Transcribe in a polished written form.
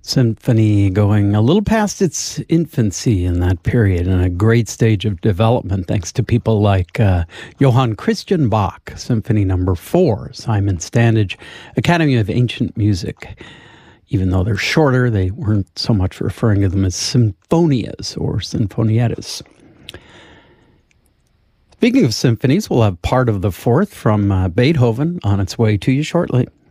Symphony going a little past its infancy in that period, and a great stage of development thanks to people like Johann Christian Bach, Symphony Number 4, Simon Standage, Academy of Ancient Music. Even though they're shorter, they weren't so much referring to them as sinfonias or sinfonietas. Speaking of symphonies, we'll have part of the fourth from Beethoven on its way to you shortly.